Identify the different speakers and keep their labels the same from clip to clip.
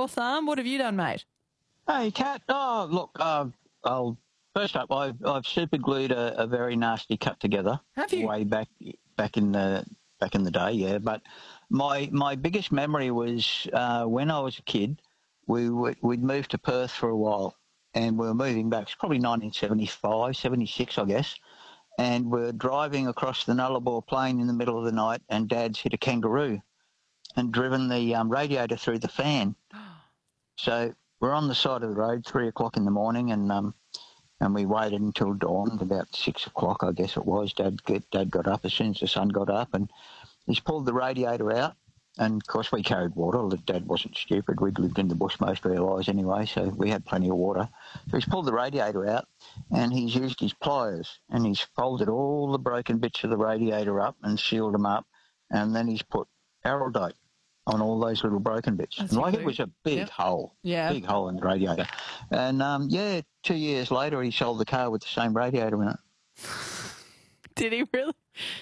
Speaker 1: or thumb? What have you done, mate?
Speaker 2: Hey, Kat. Oh, look, first up, I've super glued a very nasty cut together.
Speaker 1: Have you?
Speaker 2: Way back in the day, yeah. But my biggest memory was when I was a kid. We'd moved to Perth for a while, and we were moving back. It's probably 1975, 76, I guess. And we're driving across the Nullarbor Plain in the middle of the night, and Dad's hit a kangaroo and driven the radiator through the fan. So we're on the side of the road, 3 o'clock in the morning, and we waited until dawn, about 6 o'clock, I guess it was. Dad got up as soon as the sun got up, and he's pulled the radiator out. And, of course, we carried water. Dad wasn't stupid. We'd lived in the bush most of our lives anyway, so we had plenty of water. So he's pulled the radiator out, and he's used his pliers, and he's folded all the broken bits of the radiator up and sealed them up, and then he's put Araldite on all those little broken bits.
Speaker 1: That's
Speaker 2: and it was a big hole, big hole in the radiator. And, 2 years later, he sold the car with the same radiator in it.
Speaker 1: Did he really?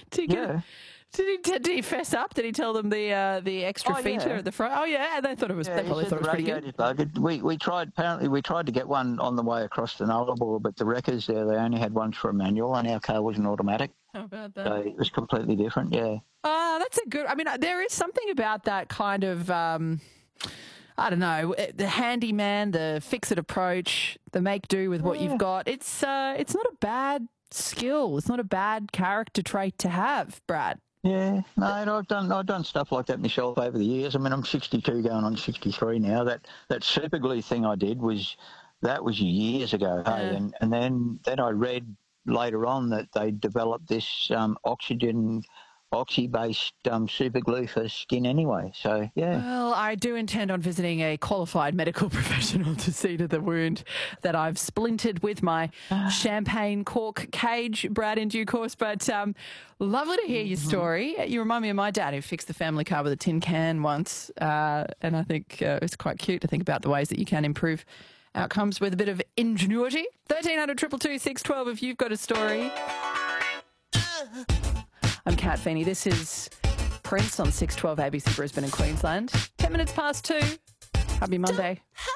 Speaker 1: Did he fess up? Did he tell them the extra feature at the front? Oh yeah, and they thought it was. They probably thought it was pretty good.
Speaker 2: Bugged. We tried to get one on the way across the Nullarbor, but the wreckers there, they only had ones for a manual, and our car was an automatic.
Speaker 1: How about that?
Speaker 2: So it was completely different. Yeah.
Speaker 1: Oh, that's a good. I mean, there is something about that kind of. I don't know, the handyman, the fix-it approach, the make do with what you've got. It's not a bad skill. It's not a bad character trait to have, Brad.
Speaker 2: Yeah, no, I've done stuff like that myself over the years. I mean, I'm 62 going on 63 now. That super glue thing I did was years ago. Yeah. Hey? And then I read later on that they developed this oxy-based super glue for skin anyway. So, yeah.
Speaker 1: Well, I do intend on visiting a qualified medical professional to see to the wound that I've splintered with my champagne cork cage, Brad, in due course. But lovely to hear your story. You remind me of my dad who fixed the family car with a tin can once. And I think it's quite cute to think about the ways that you can improve outcomes with a bit of ingenuity. 1300 222 612 if you've got a story. I'm Kat Feeney. This is Prince on 612 ABC Brisbane and Queensland. 10 minutes past 2. Happy Monday.